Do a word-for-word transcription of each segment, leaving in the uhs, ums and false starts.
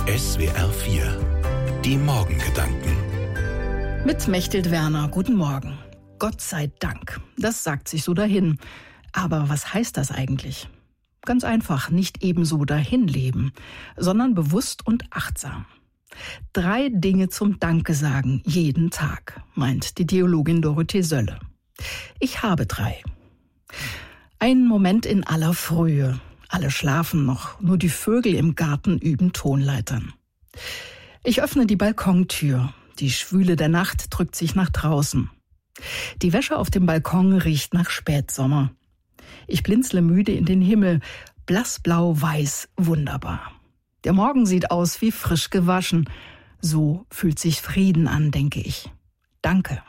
S W R vier. Die Morgengedanken. Mit Mechthild Werner, guten Morgen. Gott sei Dank, das sagt sich so dahin. Aber was heißt das eigentlich? Ganz einfach, nicht ebenso dahin leben, sondern bewusst und achtsam. Drei Dinge zum Danke sagen, jeden Tag, meint die Theologin Dorothee Sölle. Ich habe drei. Ein Moment in aller Frühe. Alle schlafen noch, nur die Vögel im Garten üben Tonleitern. Ich öffne die Balkontür. Die Schwüle der Nacht drückt sich nach draußen. Die Wäsche auf dem Balkon riecht nach Spätsommer. Ich blinzle müde in den Himmel. Blassblau-weiß, wunderbar. Der Morgen sieht aus wie frisch gewaschen. So fühlt sich Frieden an, denke ich. Danke.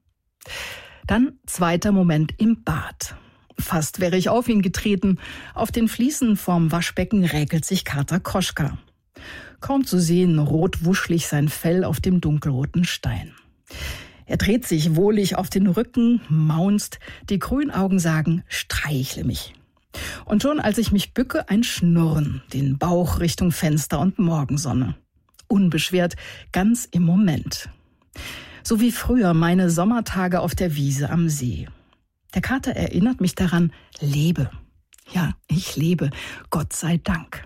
Dann zweiter Moment im Bad. Fast wäre ich auf ihn getreten. Auf den Fliesen vorm Waschbecken räkelt sich Kater Koschka. Kaum zu sehen, rot wuschelig sein Fell auf dem dunkelroten Stein. Er dreht sich wohlig auf den Rücken, maunzt. Die Grünaugen sagen, streichle mich. Und schon als ich mich bücke, ein Schnurren, den Bauch Richtung Fenster und Morgensonne. Unbeschwert, ganz im Moment. So wie früher meine Sommertage auf der Wiese am See. Der Kater erinnert mich daran, lebe. Ja, ich lebe, Gott sei Dank.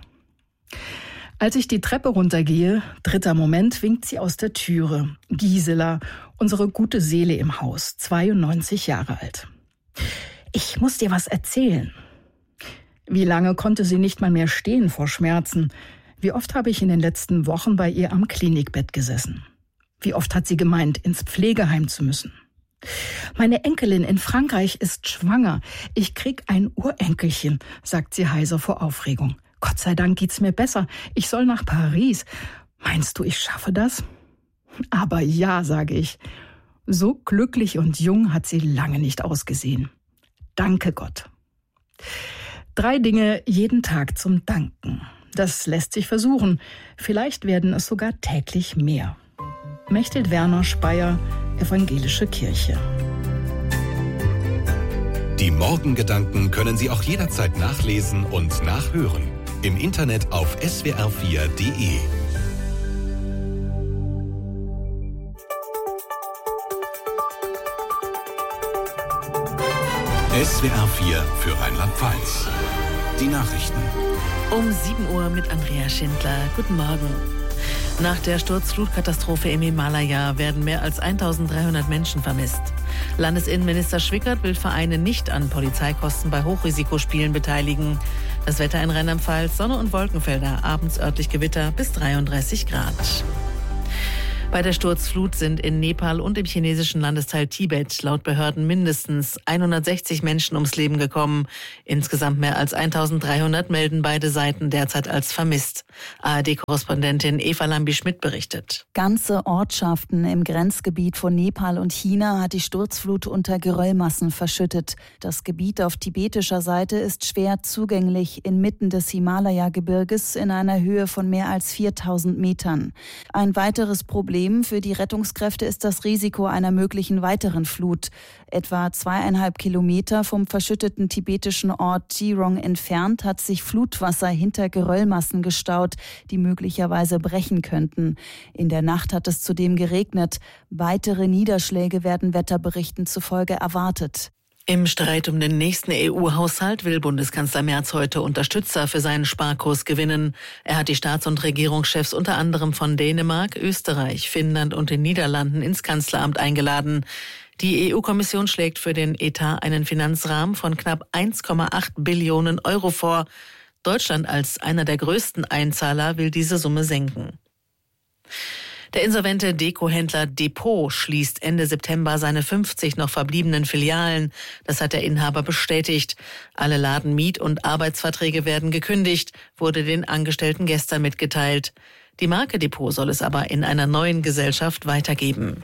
Als ich die Treppe runtergehe, dritter Moment, winkt sie aus der Türe. Gisela, unsere gute Seele im Haus, zweiundneunzig Jahre alt. Ich muss dir was erzählen. Wie lange konnte sie nicht mal mehr stehen vor Schmerzen? Wie oft habe ich in den letzten Wochen bei ihr am Klinikbett gesessen? Wie oft hat sie gemeint, ins Pflegeheim zu müssen? Meine Enkelin in Frankreich ist schwanger. Ich krieg ein Urenkelchen, sagt sie heiser vor Aufregung. Gott sei Dank geht's mir besser. Ich soll nach Paris. Meinst du, ich schaffe das? Aber ja, sage ich. So glücklich und jung hat sie lange nicht ausgesehen. Danke Gott. Drei Dinge jeden Tag zum Danken. Das lässt sich versuchen. Vielleicht werden es sogar täglich mehr. Mechthild Werner, Speyer, Evangelische Kirche. Die Morgengedanken können Sie auch jederzeit nachlesen und nachhören. Im Internet auf S W R vier Punkt de. S W R vier für Rheinland-Pfalz. Die Nachrichten. Um sieben Uhr mit Andrea Schindler. Guten Morgen. Nach der Sturzflutkatastrophe im Himalaya werden mehr als eintausenddreihundert Menschen vermisst. Landesinnenminister Schwickert will Vereine nicht an Polizeikosten bei Hochrisikospielen beteiligen. Das Wetter in Rheinland-Pfalz, Sonne und Wolkenfelder, abends örtlich Gewitter bis dreiunddreißig Grad. Bei der Sturzflut sind in Nepal und im chinesischen Landesteil Tibet laut Behörden mindestens hundertsechzig Menschen ums Leben gekommen. Insgesamt mehr als eintausenddreihundert melden beide Seiten derzeit als vermisst. A R D-Korrespondentin Eva Lambi-Schmidt berichtet. Ganze Ortschaften im Grenzgebiet von Nepal und China hat die Sturzflut unter Geröllmassen verschüttet. Das Gebiet auf tibetischer Seite ist schwer zugänglich inmitten des Himalaya-Gebirges in einer Höhe von mehr als viertausend Metern. Ein weiteres Problem für die Rettungskräfte ist das Risiko einer möglichen weiteren Flut. Etwa zweieinhalb Kilometer vom verschütteten tibetischen Ort Jirong entfernt hat sich Flutwasser hinter Geröllmassen gestaut, die möglicherweise brechen könnten. In der Nacht hat es zudem geregnet. Weitere Niederschläge werden Wetterberichten zufolge erwartet. Im Streit um den nächsten E U-Haushalt will Bundeskanzler Merz heute Unterstützer für seinen Sparkurs gewinnen. Er hat die Staats- und Regierungschefs unter anderem von Dänemark, Österreich, Finnland und den Niederlanden ins Kanzleramt eingeladen. Die E U-Kommission schlägt für den Etat einen Finanzrahmen von knapp eins Komma acht Billionen Euro vor. Deutschland als einer der größten Einzahler will diese Summe senken. Der insolvente Dekohändler Depot schließt Ende September seine fünfzig noch verbliebenen Filialen. Das hat der Inhaber bestätigt. Alle Ladenmiet- und Arbeitsverträge werden gekündigt, wurde den Angestellten gestern mitgeteilt. Die Marke Depot soll es aber in einer neuen Gesellschaft weitergeben.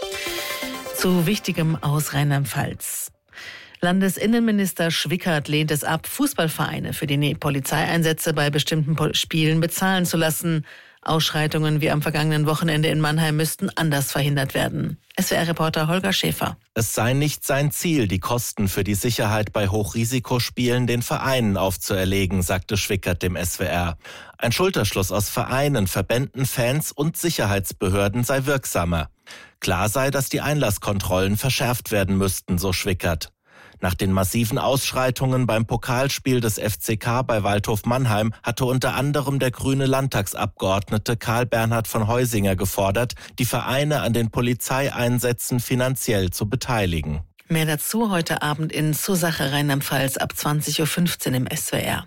Zu Wichtigem aus Rheinland-Pfalz. Landesinnenminister Schwickert lehnt es ab, Fußballvereine für die Polizeieinsätze bei bestimmten Spielen bezahlen zu lassen. Ausschreitungen wie am vergangenen Wochenende in Mannheim müssten anders verhindert werden. S W R-Reporter Holger Schäfer. Es sei nicht sein Ziel, die Kosten für die Sicherheit bei Hochrisikospielen den Vereinen aufzuerlegen, sagte Schwickert dem S W R. Ein Schulterschluss aus Vereinen, Verbänden, Fans und Sicherheitsbehörden sei wirksamer. Klar sei, dass die Einlasskontrollen verschärft werden müssten, so Schwickert. Nach den massiven Ausschreitungen beim Pokalspiel des F C K bei Waldhof Mannheim hatte unter anderem der grüne Landtagsabgeordnete Karl Bernhard von Heusinger gefordert, die Vereine an den Polizeieinsätzen finanziell zu beteiligen. Mehr dazu heute Abend in Zur Sache Rheinland-Pfalz ab zwanzig Uhr fünfzehn im S W R.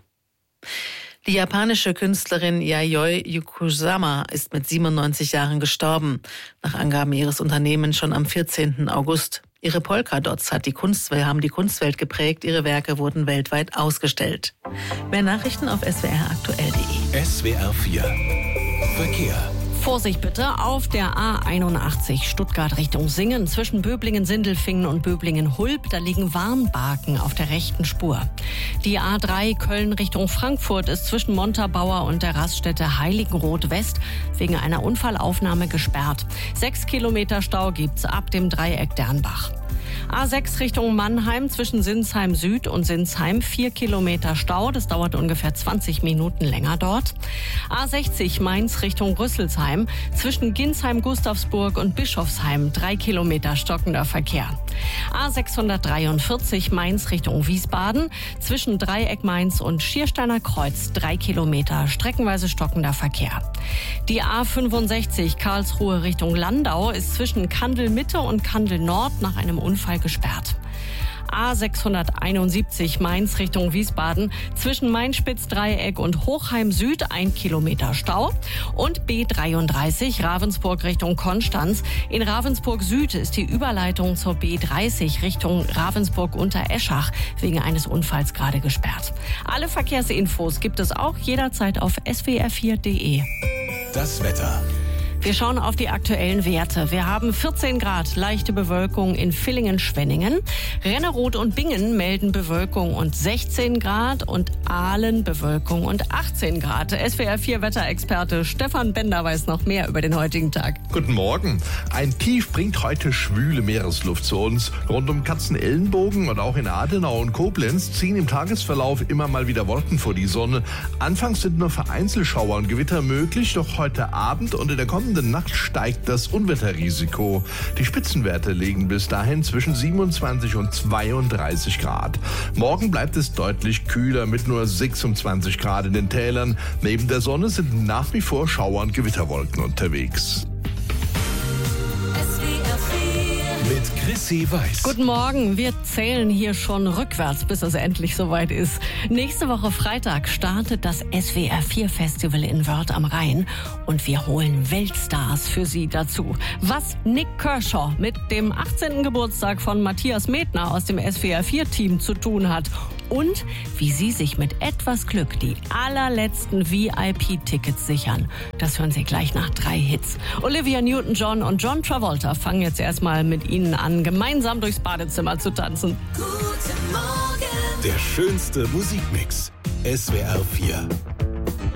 Die japanische Künstlerin Yayoi Yokozama ist mit siebenundneunzig Jahren gestorben. Nach Angaben ihres Unternehmens schon am vierzehnten August. Ihre Polkadots hat die Kunstwelt, haben die Kunstwelt geprägt. Ihre Werke wurden weltweit ausgestellt. Mehr Nachrichten auf s w r aktuell punkt de. S W R vier Verkehr. Vorsicht bitte auf der A einundachtzig Stuttgart Richtung Singen zwischen Böblingen-Sindelfingen und Böblingen-Hulb. Da liegen Warnbarken auf der rechten Spur. Die A drei Köln Richtung Frankfurt ist zwischen Montabaur und der Raststätte Heiligenroth West wegen einer Unfallaufnahme gesperrt. Sechs Kilometer Stau gibt's ab dem Dreieck Dernbach. A sechs Richtung Mannheim zwischen Sinsheim Süd und Sinsheim, vier Kilometer Stau. Das dauert ungefähr zwanzig Minuten länger dort. A sechzig Mainz Richtung Rüsselsheim zwischen Ginsheim, Gustavsburg und Bischofsheim, drei Kilometer stockender Verkehr. A sechshundertdreiundvierzig Mainz Richtung Wiesbaden zwischen Dreieck Mainz und Schiersteiner Kreuz, drei Kilometer streckenweise stockender Verkehr. Die A fünfundsechzig Karlsruhe Richtung Landau ist zwischen Kandel Mitte und Kandel Nord nach einem Unfall gesperrt. A sechshunderteinundsiebzig Mainz Richtung Wiesbaden zwischen Mainspitz-Dreieck und Hochheim Süd ein Kilometer Stau und B dreiunddreißig Ravensburg Richtung Konstanz. In Ravensburg Süd ist die Überleitung zur B dreißig Richtung Ravensburg unter Eschach wegen eines Unfalls gerade gesperrt. Alle Verkehrsinfos gibt es auch jederzeit auf s w r vier punkt de. Das Wetter. Wir schauen auf die aktuellen Werte. Wir haben vierzehn Grad, leichte Bewölkung in Villingen-Schwenningen. Renneroth und Bingen melden Bewölkung und sechzehn Grad und Aalen Bewölkung und achtzehn Grad. S W R vier Wetterexperte Stefan Bender weiß noch mehr über den heutigen Tag. Guten Morgen. Ein Tief bringt heute schwüle Meeresluft zu uns. Rund um Katzenellenbogen und auch in Adenau und Koblenz ziehen im Tagesverlauf immer mal wieder Wolken vor die Sonne. Anfangs sind nur vereinzelt Schauer und Gewitter möglich, doch heute Abend und in der kommenden Nacht steigt das Unwetterrisiko. Die Spitzenwerte liegen bis dahin zwischen siebenundzwanzig und zweiunddreißig Grad. Morgen bleibt es deutlich kühler mit nur sechsundzwanzig Grad in den Tälern. Neben der Sonne sind nach wie vor Schauer- und Gewitterwolken unterwegs. Mit Chrissy Weiß. Guten Morgen. Wir zählen hier schon rückwärts, bis es endlich soweit ist. Nächste Woche Freitag startet das S W R vier Festival in Wörth am Rhein und wir holen Weltstars für Sie dazu. Was Nick Kershaw mit dem achtzehnten Geburtstag von Matthias Medtner aus dem S W R vier Team zu tun hat und wie Sie sich mit etwas Glück die allerletzten V I P-Tickets sichern. Das hören Sie gleich nach drei Hits. Olivia Newton-John und John Travolta fangen jetzt erstmal mit Ihnen an, gemeinsam durchs Badezimmer zu tanzen. Der schönste Musikmix. S W R vier.